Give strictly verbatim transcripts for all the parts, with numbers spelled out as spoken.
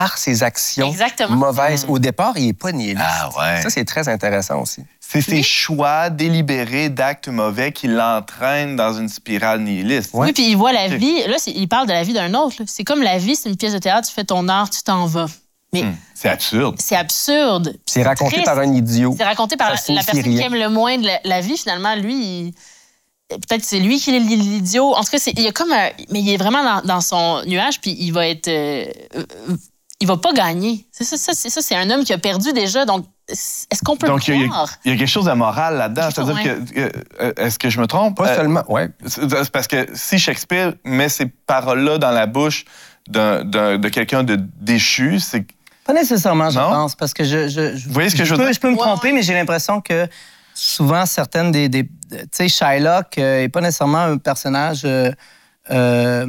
par ses actions Exactement. mauvaises. Mmh. Au départ, il n'est pas nihiliste. Ah ouais. Ça, c'est très intéressant aussi. C'est ses choix délibérés d'actes mauvais qui l'entraînent dans une spirale nihiliste. Oui, puis il voit la Ok. vie. Là, c'est- il parle de la vie d'un autre. là. C'est comme la vie, c'est une pièce de théâtre, tu fais ton art, tu t'en vas. Mais Hum, C'est absurde. c'est absurde. C'est raconté triste. par un idiot. C'est raconté par Ça la, la signifie personne qui rien. aime le moins de la, la vie, finalement. Lui, il- peut-être c'est lui qui est l'idiot. En tout cas, c'est- il y a comme un... Mais il est vraiment dans, dans son nuage, puis il va être... euh, euh, il va pas gagner. C'est ça, ça, c'est ça. C'est un homme qui a perdu déjà. Donc, est-ce qu'on peut Donc, le il y, a- croire? il y a quelque chose de moral là-dedans. Quelque chose, C'est-à-dire que, que- euh, est-ce que je me trompe? Pas Euh, seulement, ouais. c'est c'est parce que si Shakespeare met ces paroles-là dans la bouche d'un- d'un- de quelqu'un de déchu, c'est... Pas nécessairement, je Non? pense, parce que je... je, je Vous voyez ce que je veux peux, dire? Je peux me Ouais, tromper, ouais. mais j'ai l'impression que souvent, certaines des... des tu sais, Shylock n'est pas nécessairement un personnage euh, euh,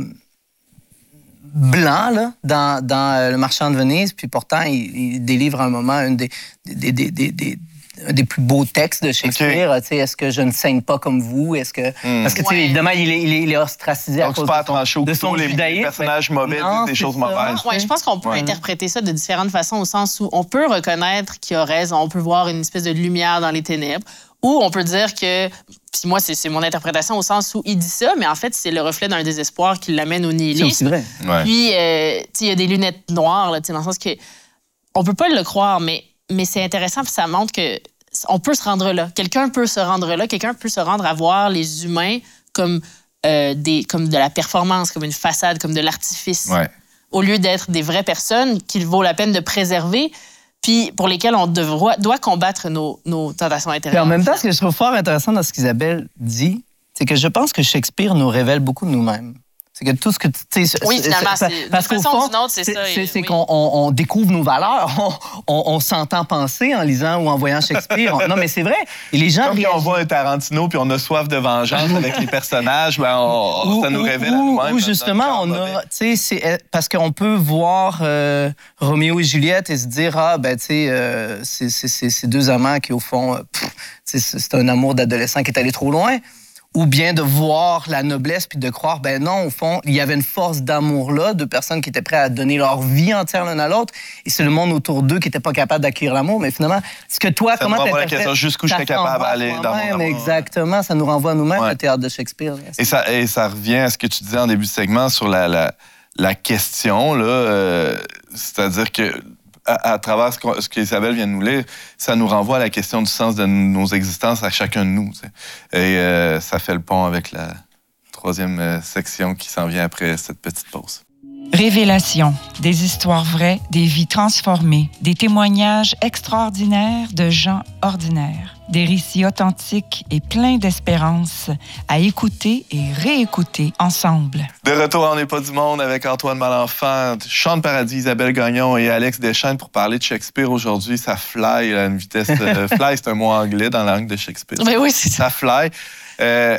blanc là, dans, dans euh, Le Marchand de Venise, puis pourtant, il, il délivre à un moment un des, des, des, des, des, un des plus beaux textes de Shakespeare. Okay. Tu sais, est-ce que je ne saigne pas comme vous? Est-ce que... Mm. Parce que, tu sais, Ouais. évidemment, il est, il est, il est ostracisé à Donc, cause c'est pas à de son, trancher au de son couteau, les judaïsme. personnages mauvais Non, disent des c'est choses ça. mauvaises. Ouais, je pense qu'on peut Ouais. interpréter ça de différentes façons, au sens où on peut reconnaître qu'il a raison, on peut voir une espèce de lumière dans les ténèbres, ou on peut dire que, puis moi, c'est c'est mon interprétation au sens où il dit ça, mais en fait, c'est le reflet d'un désespoir qui l'amène au C'est aussi nihilisme. vrai. Ouais. Puis, euh, tu sais, il y a des lunettes noires, là, tu sais, dans le sens que on peut pas le croire, mais, mais c'est intéressant, puis ça montre que on peut se rendre là. Quelqu'un peut se rendre là, quelqu'un peut se rendre à voir les humains comme, euh, des, comme de la performance, comme une façade, comme de l'artifice, Ouais. au lieu d'être des vraies personnes qu'il vaut la peine de préserver, puis pour lesquelles on devra, doit combattre nos, nos tentations Puis intérieures. en même temps, ce que je trouve fort intéressant dans ce qu'Isabelle dit, c'est que je pense que Shakespeare nous révèle beaucoup de nous-mêmes. C'est que tout ce que tu sais. Oui, c'est- finalement, c'est- c'est- parce d'une qu'au façon ou fond, d'une autre, c'est ça, et- C'est oui. qu'on on, on découvre nos valeurs, on, on, on s'entend penser en lisant ou en voyant Shakespeare. On- non, mais c'est vrai. Et les gens Comme quand on réagissent. voit un Tarantino puis on a soif de vengeance avec les personnages, ben on- Ou- ça nous ou- révèle à ou- nous-mêmes. ou notre- justement, notre on genre a, tu sais, c'est- parce qu'on peut voir euh, Roméo et Juliette et se dire, ah, ben, tu sais, euh, c'est c'est- c'est- c'est deux amants qui, au fond, euh, pff, tu sais, c'est c'est un amour d'adolescent qui est allé trop loin. Ou bien de voir la noblesse puis de croire, ben non, au fond, il y avait une force d'amour-là, de personnes qui étaient prêtes à donner leur vie entière l'un à l'autre, et c'est le monde autour d'eux qui n'était pas capable d'accueillir l'amour. Mais finalement, ce que toi, Ça comment nous renvoie à la t'interprètes, question jusqu'où je ça serais capable renvoie à d'aller dans mon toi-même, amour. exactement, ça nous renvoie à nous-mêmes, Ouais. le théâtre de Shakespeare. Et ça, et ça revient à ce que tu disais en début de segment sur la, la, la question, là, euh, c'est-à-dire que à, à travers ce, qu'on- ce qu'Isabelle vient de nous lire, ça nous renvoie à la question du sens de nos existences à chacun de nous. tu sais. Et euh, ça fait le pont avec la troisième euh, section qui s'en vient après cette petite pause. Révélation, des histoires vraies, des vies transformées, des témoignages extraordinaires de gens ordinaires, des récits authentiques et pleins d'espérance à écouter et réécouter ensemble. De retour à On n'est pas du monde avec Antoine Malenfant, Sean Paradis, Isabelle Gagnon et Alex Deschênes pour parler de Shakespeare aujourd'hui. Ça fly à une vitesse... euh, fly, c'est un mot anglais dans la langue de Shakespeare. Mais oui, c'est ça. Ça fly. Euh,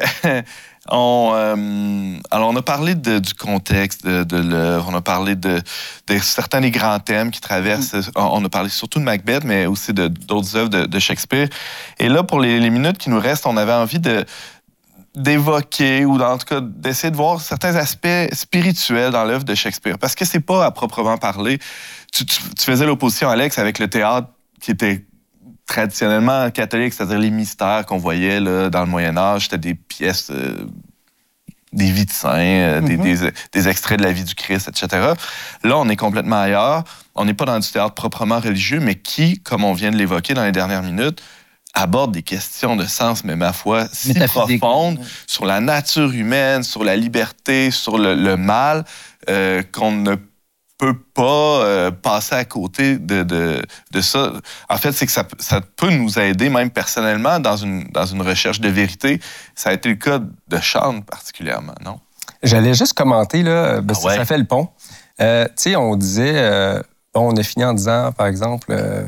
on, euh, alors, on a parlé de- du contexte de, de l'œuvre, on a parlé de, de certains des grands thèmes qui traversent. On, on a parlé surtout de Macbeth, mais aussi de, d'autres œuvres de, de Shakespeare. Et là, pour les, les minutes qui nous restent, on avait envie de d'évoquer ou en tout cas d'essayer de voir certains aspects spirituels dans l'œuvre de Shakespeare. Parce que c'est pas à proprement parler. Tu, tu, tu faisais l'opposition, Alex, avec le théâtre qui était traditionnellement catholique, c'est-à-dire les mystères qu'on voyait là, dans le Moyen-Âge, c'était des pièces, euh, des vies de saints, euh, des, des, des extraits de la vie du Christ, et cetera. Là, on est complètement ailleurs. On n'est pas dans du théâtre proprement religieux, mais qui, comme on vient de l'évoquer dans les dernières minutes, aborde des questions de sens, mais ma foi, si Métaphysique. profondes, sur la nature humaine, sur la liberté, sur le, le mal, euh, qu'on ne peut pas euh, passer à côté de, de, de ça. En fait, c'est que ça, ça peut nous aider, même personnellement, dans une, dans une recherche de vérité. Ça a été le cas de Sean particulièrement, non? J'allais juste commenter, là, ben, Ah ça- ouais? ça fait le pont. Euh, tu sais, on disait, euh, bon, on a fini en disant, par exemple, euh,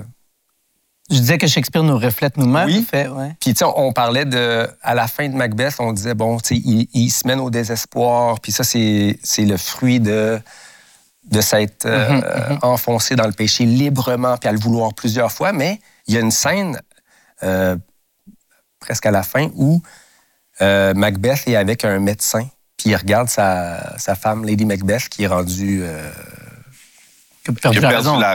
Je disais que Shakespeare nous reflète nous-mêmes. Oui. en fait, ouais. puis tu sais, on, on parlait de, à la fin de Macbeth, on disait, bon, tu sais, il, il se mène au désespoir, puis ça, c'est, c'est le fruit de, de s'être euh, Mhm, mhm. enfoncé dans le péché librement, puis à le vouloir plusieurs fois, mais il y a une scène, euh, presque à la fin, où euh, Macbeth est avec un médecin, puis il regarde sa, sa femme, Lady Macbeth, qui est rendue euh, Qui a perdu il a la perdu raison. la